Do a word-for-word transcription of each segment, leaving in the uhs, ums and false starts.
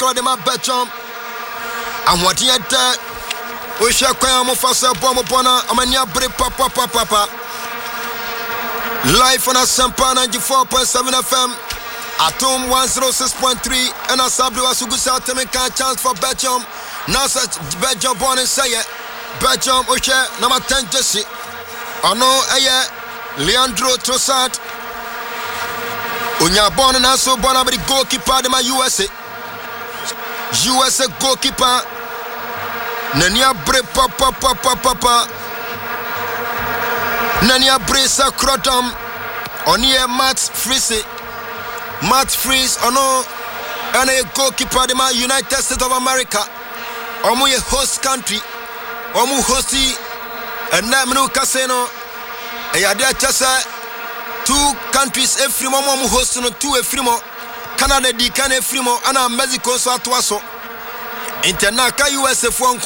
crowd in my bedroom. I'm what you did. We shall cry on for a bomb upon a mania break papa papa. Live on a Sampa ninety-four point seven F M. Atom one oh six point three. And a Sabdo Asugusa Temeka chance for Belgium. Now such Belgium born and say it. Belgium, Oche, number ten Jesse. Ono Eye, Leandro Trossard. Unya born and also born about the goalkeeper of my U S A. U S A goalkeeper. Nania Bre Papa Papa Papa. Nania Bresa Crotum. Onie Matt Freese. Matt Freese, Ono. And a goalkeeper of my United States of America. Omu a host country. Omu hosti. And Namunu Casino. And there just two countries, every moment hosting two every more. Canada, the can every more, and Mexico, so at Wasso. Internaka U S A phone.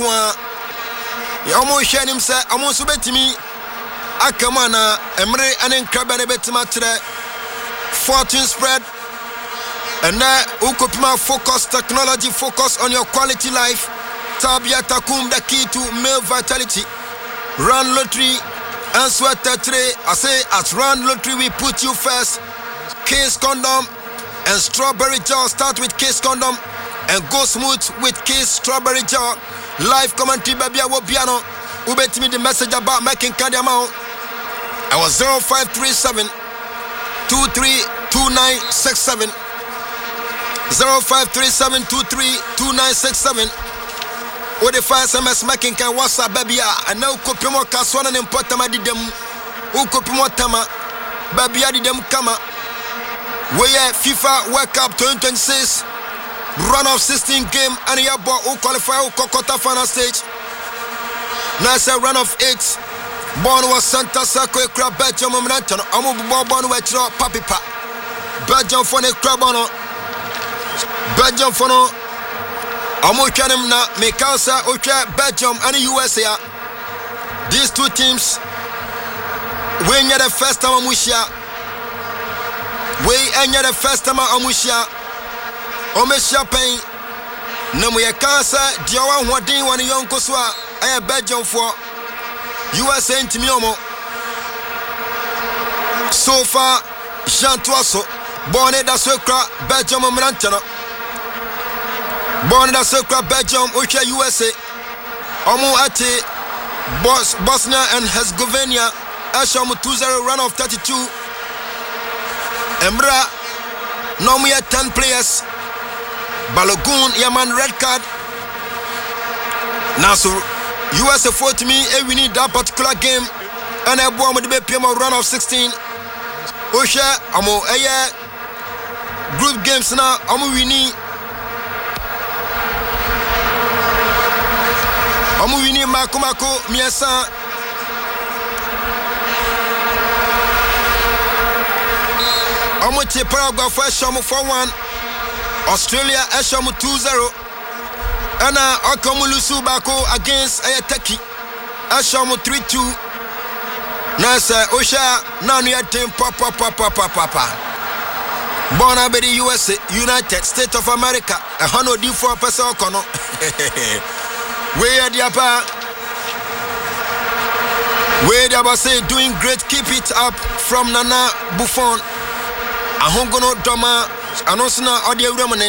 Almost sharing himself, almost bet me. Akamana, Emre, and then Crabane Betimatre. Fortune spread. And now, Ukopima focus, technology focus on your quality life. Tabia Takum, the key to male vitality. Run lottery. And sweater tray, I say at Run Lottery we put you first. Case condom and strawberry jar. Start with case condom and go smooth with case strawberry jar. Live commentary baby I will piano. Who bet me the message about making candy amount? I was zero five three seven two three two nine six seven zero five three seven two three two nine six seven. What the fire S M S making can WhatsApp baby and now Kopimo Kaswana and Potama did them. Who Kopimo Tama baby did them come. We are FIFA World Cup twenty twenty-six run of sixteen game and you bought who qualify who Kokota final stage. Now it's a run of eight. Born was Santa Sako crab Belgium Momentan. Amu born with Papipa. Belgium for the Crabono. Belgium for no. Amu Chanim na Mikasa Ocha Belgium and U S A. These two teams we are the first time Amushia. We are the first time Amushia. Omesha Pain. Namuya Kansa, Diawa Wadin one young Koswa, I am Belgium for U S A Timiomo. So far, Jean Toasso, born at the Sokra, Belgium Omrantano. Born in the Circle Belgium, Ucha U S A, Omu Ate, Bos, Bosnia and Herzegovina, Ashamu two zero run of thirty-two. Embra, Nomia ten players. Balogun, Yaman red card. Now, so U S A fought me, and we need that particular game. And I bought the P M run of sixteen. Usha, Omu Aya, group games now, Omu Winnie. Omu wini mako mako miesa. Omu te Paraguay for Eshamu four one. Australia Eshamu two zero. Ana Okamu Lusu Bako against Ayataki. Eshamu three two. Nasa Osha Nanu Yatem Papa Papa Papa Papa. Born Abedi U S A, United States of America. A hundred D four person Okono. We are the upper. We are say doing great. Keep it up from Nana Buffon. Ahongono Doma. Anosuna Audio Romane.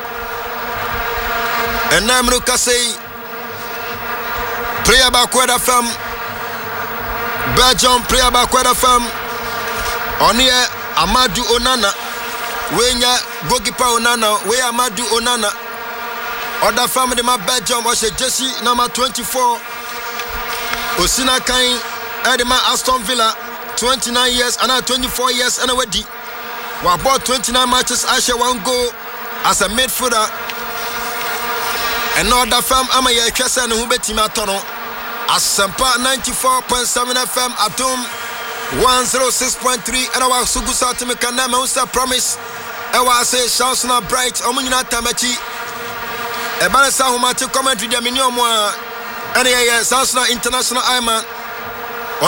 And Namruka say. Prayer Bakweda Fam. Belgium Prayer Bakweda Fam. Onia Amadou Onana. Wenya Gogipa Onana. We Amadou Onana. Other family my Belgium was a Jesse number twenty-four. Osina Kain Edema Aston Villa twenty-nine years and now twenty-four years and already. We bought twenty-nine matches. I shall one goal as a midfielder. And now the fam Amaya Chessa and Hubeti Matono. As Sampa ninety-four point seven F M Atom one oh six point three and our Sugusa Timikana Monster Promise. I was say Chancellor Bright Omunina Tamachi. A Banasa Humati commentary the Minimum and a Sansana International Iman.